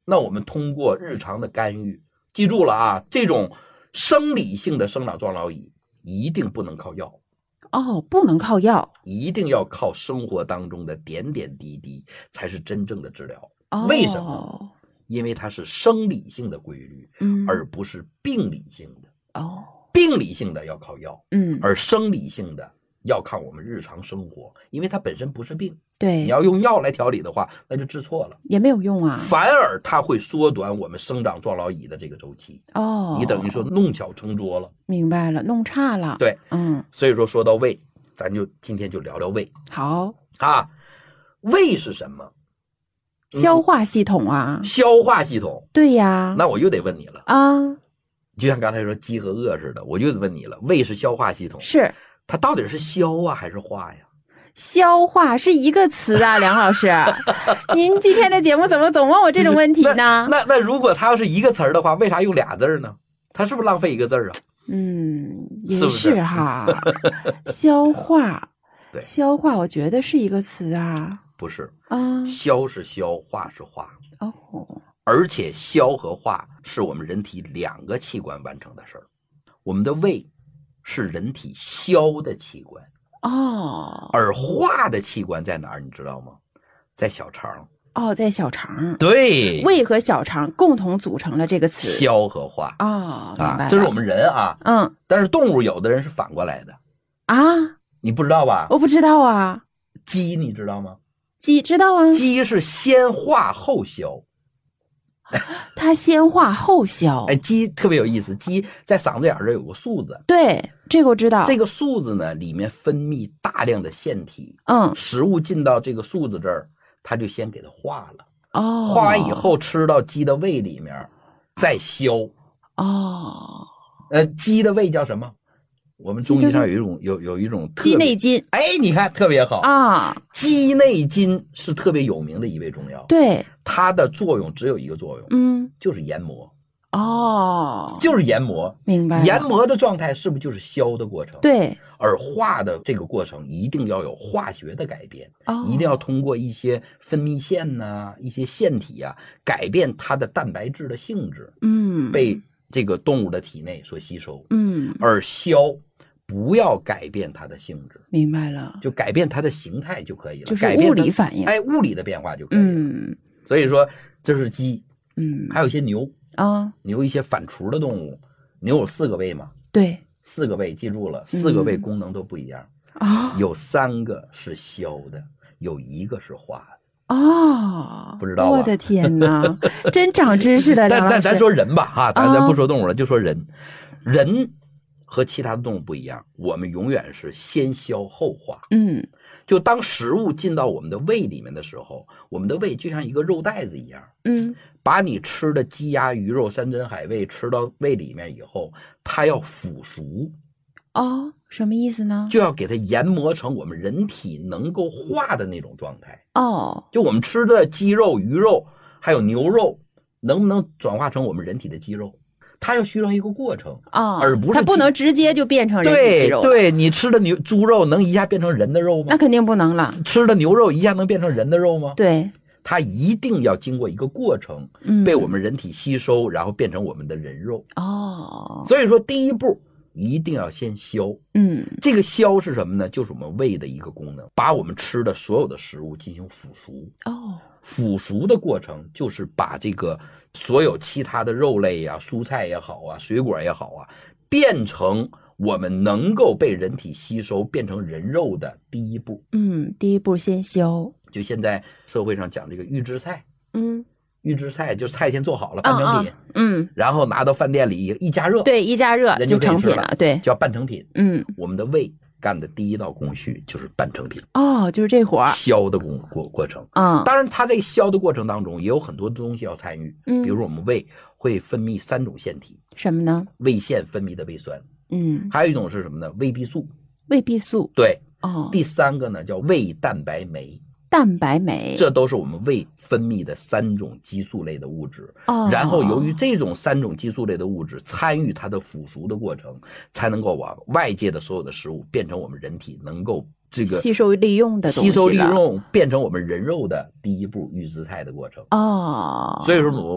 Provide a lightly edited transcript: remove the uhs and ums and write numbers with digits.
那我们通过日常的干预，记住了啊，这种生理性的生长壮老乙一定不能靠药。 不能靠药， 一定要靠生活当中的点点滴滴才是真正的治疗。为什么？因为它是生理性的规律，而不是病理性的。病理性的要靠药，而生理性的要靠我们日常生活，因为它本身不是病。 对， 你要用药来调理的话，那就治错了， 也没有用啊。 反而它会缩短我们生长壮老乙的这个周期。你等于说弄巧成拙了。 明白了，弄差了。 对，所以说到胃，咱就今天就聊聊胃。 好啊，胃是什么？ 消化系统啊。 消化系统。 对呀。 那我又得问你了啊， 就像刚才说饥和饿似的，我就得问你了，胃是消化系统， 是它到底是消啊还是化呀？ 消化是一个词啊，梁老师，您今天的节目怎么总问我这种问题呢？ 那如果它要是一个词儿的话，为啥用俩字呢？它是不是浪费一个字啊？ 也是哈。消化，对，消化，我觉得是一个词啊。 不是啊，消是消，化是化。而且消和化是我们人体两个器官完成的事儿。我们的胃是人体消的器官。而化的器官在哪儿？你知道吗？在小肠。 在小肠。 对， 胃和小肠共同组成了这个词， 消和化。 明白了。 这是我们人啊。但是动物有的人是反过来的啊，你不知道吧？ 我不知道啊。 鸡你知道吗？ 鸡知道啊。 鸡是先化后消。 它先化后消。 鸡特别有意思，鸡在嗓子眼这有个束子。 对，这个我知道。 这个束子呢，里面分泌大量的腺体。食物进到这个束子这儿，它就先给它化了。化完以后吃到鸡的胃里面，再消。鸡的胃叫什么？我们中医上有一种鸡内金。 你看特别好啊！鸡内金是特别有名的一味中药。 对， 它的作用只有一个作用，就是研磨。就是研磨。明白了。研磨的状态是不是就是消的过程？对。而化的这个过程一定要有化学的改变，一定要通过一些分泌腺呐、一些腺体啊，改变它的蛋白质的性质，被这个动物的体内所吸收。而消不要改变它的性质。明白了。就改变它的形态就可以了， 就是物理反应。 物理的变化就可以了。所以说这是鸡。还有一些牛。牛一些反刍的动物，牛有4个胃嘛？对，4个胃，记住了，4个胃功能都不一样。有3个是消的，有1个是化的。不知道吧？ 我的天哪，真长知识了。 但咱说人吧，咱不说动物了，就说人。人和其他的动物不一样，我们永远是先消后化。就当食物进到我们的胃里面的时候，我们的胃就像一个肉袋子一样。把你吃的鸡鸭鱼肉山珍海味吃到胃里面以后，它要腐熟。 什么意思呢？ 就要给它研磨成我们人体能够化的那种状态。就我们吃的鸡肉、鱼肉还有牛肉，能不能转化成我们人体的肌肉？它要需要一个过程而不是它不能直接就变成人体肌肉。 对，你吃的猪肉能一下变成人的肉吗？ 那肯定不能了。 吃的牛肉一下能变成人的肉吗？ 对， 它一定要经过一个过程，被我们人体吸收，然后变成我们的人肉。所以说第一步一定要先消。这个消是什么呢？就是我们胃的一个功能，把我们吃的所有的食物进行腐熟。腐熟的过程就是把这个所有其他的肉类呀、蔬菜也好啊、水果也好啊，变成我们能够被人体吸收变成人肉的第一步。 第一步先消。 就现在社会上讲这个预制菜。预制菜就菜先做好了，半成品。然后拿到饭店里一加热。对， 一加热就成品了。对， 叫半成品。我们的胃干的第一道工序就是半成品。 就是这活儿， 消的过程。当然它在消的过程当中也有很多东西要参与。比如说我们胃会分泌3种腺体。什么呢？胃腺分泌的胃酸。还有一种是什么呢？胃壁素。胃壁素。对。第3个呢叫胃蛋白酶。蛋白酶，这都是我们胃分泌的3种激素类的物质。然后由于这种3种激素类的物质参与它的腐熟的过程，才能够把外界的所有的食物变成我们人体能够这个吸收利用的东西， 吸收利用变成我们人肉的第一步预制菜的过程。所以说